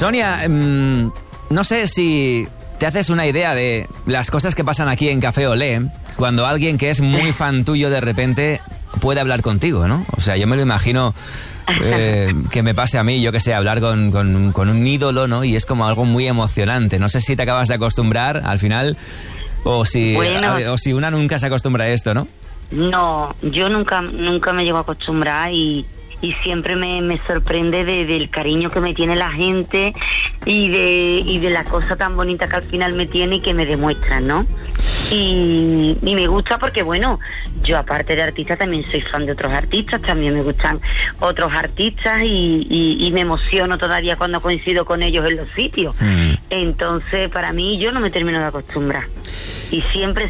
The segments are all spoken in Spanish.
Sonia, no sé si te haces una idea de las cosas que pasan aquí en Café Olé cuando alguien que es muy fan tuyo de repente puede hablar contigo, ¿no? O sea, yo me lo imagino que me pase a mí, yo que sé, hablar con un ídolo, ¿no? Y es como algo muy emocionante. No sé si te acabas de acostumbrar al final o si una nunca se acostumbra a esto, ¿no? No, yo nunca me llego a acostumbrar y siempre me sorprende del cariño que me tiene la gente y de la cosa tan bonita que al final me tiene y que me demuestran, ¿no? Y me gusta porque, bueno, yo aparte de artista también soy fan de otros artistas, también me gustan otros artistas y me emociono todavía cuando coincido con ellos en los sitios. Entonces, para mí, yo no me termino de acostumbrar. Y siempre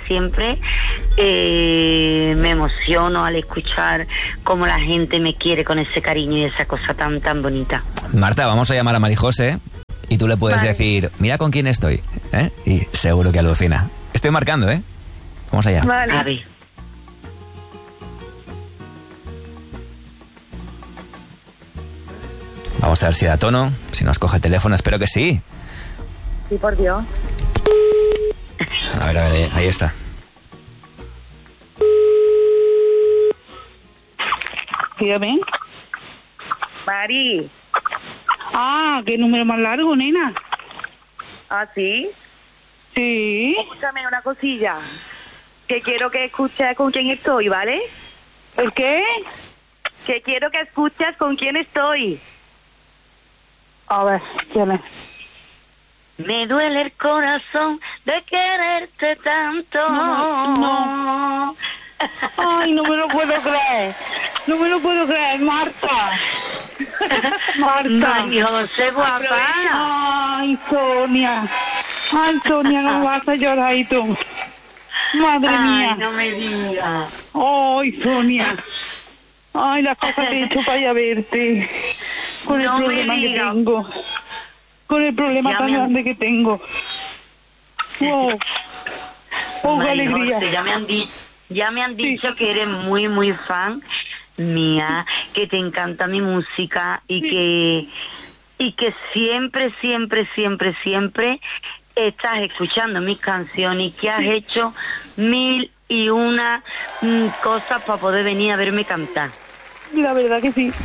me emociono al escuchar cómo la gente me quiere con ese cariño y esa cosa tan bonita. Marta, vamos a llamar a Marijose y tú le puedes decir, mira con quién estoy, ¿eh? Y seguro que alucina. Estoy marcando, ¿eh? Vamos allá. Vale. A ver. Vamos a ver si da tono, si nos coge el teléfono, espero que sí. Sí, por Dios. A ver, ahí está. Dígame. Mari. Ah, qué número más largo, nena. ¿Ah, sí? Sí. Escúchame una cosilla. Que quiero que escuches con quién estoy, ¿vale? ¿El qué? Que quiero que escuches con quién estoy. A ver, ¿quién es? Me duele el corazón de quererte tanto. No. Ay, no me lo puedo creer. No me lo puedo creer, Marta. Marta. Ay, José, guapa. Ay, Sonia. Ay, Sonia, no me vas a llorar y tú. Madre mía. Ay, no me digas. Ay, Sonia. Ay, las cosas que he hecho para ir a verte. Con el problema que tengo. Con el problema tan grande que tengo. Wow. Oh, qué alegría. Ya me han dicho que eres muy fan mía, que te encanta mi música y que siempre estás escuchando mis canciones y que has hecho 1001 cosas para poder venir a verme cantar. La verdad que sí.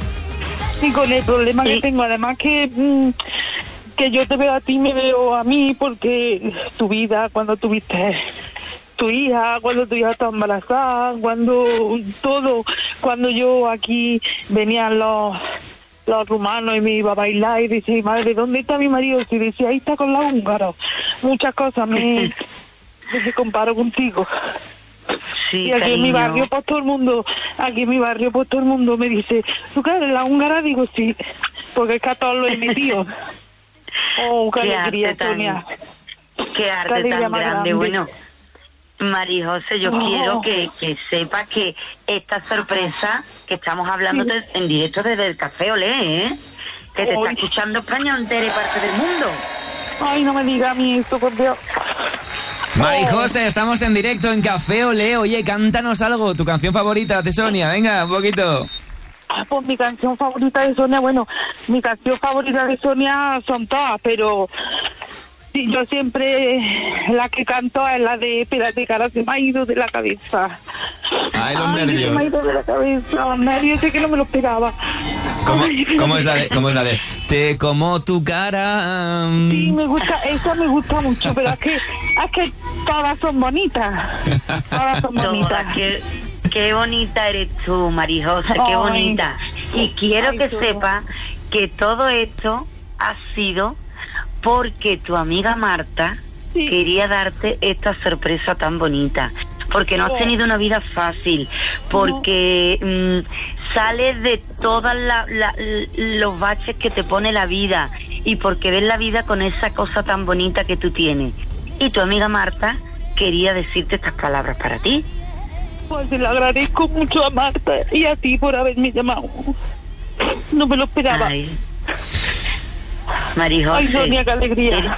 Y con el problema que tengo, además que yo te veo a ti, me veo a mí, porque tu vida, cuando tuviste tu hija, cuando tu hija estaba embarazada, cuando yo aquí venían los rumanos y me iba a bailar y decía, madre, ¿dónde está mi marido? Y decía, ahí está con la húngara. Muchas cosas me comparo contigo. Sí, y aquí en mi barrio, pues todo el mundo me dice, ¿tú qué eres la húngara? Digo, sí, porque es que a todos lo he metido. Oh, qué alegría, Sonia. Qué arte tan grande. Bueno, Marijose, yo quiero que sepas que esta sorpresa que estamos hablando en directo desde el Café Olé, ¿eh? Que te está escuchando España entera y parte del mundo. Ay, no me digas a mí esto, por Dios. Marijose, estamos en directo en Café Olé. Oye, cántanos algo, tu canción favorita de Sonia, venga, un poquito. Pues mi canción favorita de Sonia, bueno, mi canción favorita de Sonia son todas, pero sí, yo siempre la que canto es la de Espérate, cara, se me ha ido de la cabeza. Ay, los nervios. Se me ha ido de la cabeza, los nervios, sé que no me lo esperaba. ¿Cómo es la de Te como tu cara? Sí, esa me gusta mucho, pero es que todas son bonitas. Todas son bonitas. Qué bonita eres tú, Marijose, qué bonita. Y quiero que sepas que todo esto ha sido porque tu amiga Marta quería darte esta sorpresa tan bonita. Porque no has tenido una vida fácil, porque sales de todos los baches que te pone la vida y porque ves la vida con esa cosa tan bonita que tú tienes. Y tu amiga Marta quería decirte estas palabras para ti. Pues le agradezco mucho a Marta y a ti por haberme llamado. No me lo esperaba. Ay, Marijose. Ay, Sonia, qué alegría.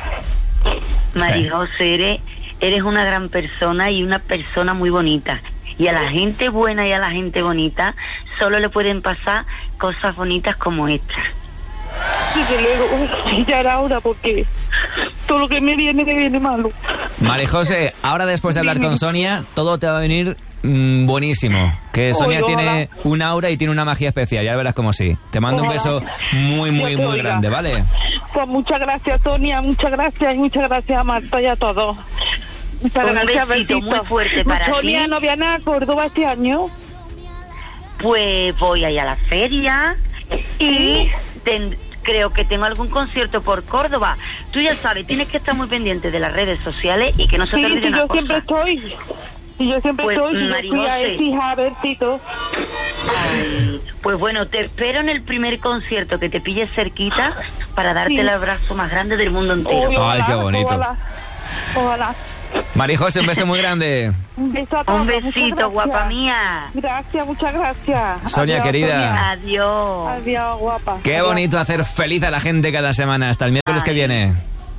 Marijose, eres una gran persona y una persona muy bonita. Y a la gente buena y a la gente bonita solo le pueden pasar cosas bonitas como estas. Desde luego, ya era hora porque todo lo que me viene malo. María José, ahora después de hablar con Sonia, todo te va a venir buenísimo. Que Sonia tiene un aura y tiene una magia especial, ya verás como sí. Te mando un beso muy grande, ¿vale? Pues muchas gracias, Sonia, muchas gracias y muchas gracias a Marta y a todos. Muchas gracias, besito muy fuerte para ti. Sonia, ¿no viene a Córdoba este año? Pues voy a ir a la feria y creo que tengo algún concierto por Córdoba. Tú ya sabes, tienes que estar muy pendiente de las redes sociales y que no se te olvide una cosa. Siempre estoy. Y yo siempre estoy. María fui a José. Écija, a ver, Tito. Pues bueno, te espero en el primer concierto que te pilles cerquita para darte el abrazo más grande del mundo entero. Ay, qué bonito. Ojalá. María José, un beso muy grande. Un beso a todos. Un besito, guapa mía. Gracias, muchas gracias. Sonia, Adiós, querida. Sonia. Adiós. Adiós, guapa. Qué Adiós. bonito hacer feliz a la gente cada semana. Hasta el miércoles que viene.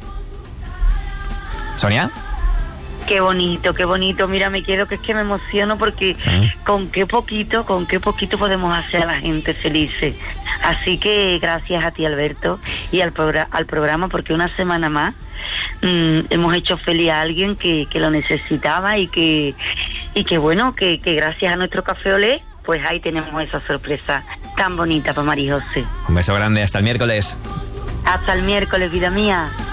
¿Sonia? Qué bonito. Mira, me quedo que es que me emociono porque con qué poquito podemos hacer a la gente felices. Así que gracias a ti, Alberto, y al programa, porque una semana más hemos hecho feliz a alguien que lo necesitaba y que bueno, que gracias a nuestro Café Olé, pues ahí tenemos esa sorpresa tan bonita para María José. Un beso grande, hasta el miércoles. Hasta el miércoles, vida mía.